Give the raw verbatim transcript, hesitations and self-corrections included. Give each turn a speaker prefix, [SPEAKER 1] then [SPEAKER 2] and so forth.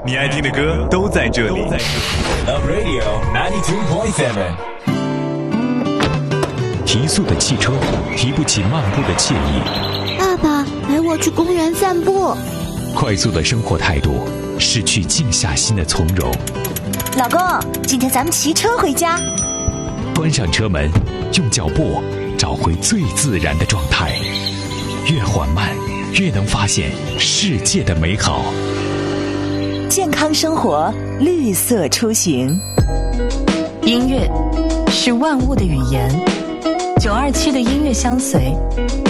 [SPEAKER 1] 你爱听的歌都在这里。
[SPEAKER 2] Love Radio 九十二点七。
[SPEAKER 3] 提速的汽车，提不起漫步的惬意。
[SPEAKER 4] 爸爸，陪我去公园散步。
[SPEAKER 3] 快速的生活态度，失去静下心的从容。
[SPEAKER 5] 老公，今天咱们骑车回家。
[SPEAKER 3] 关上车门，用脚步找回最自然的状态。越缓慢，越能发现世界的美好。
[SPEAKER 5] 健康生活，绿色出行。
[SPEAKER 6] 音乐是万物的语言。九二七的音乐相随。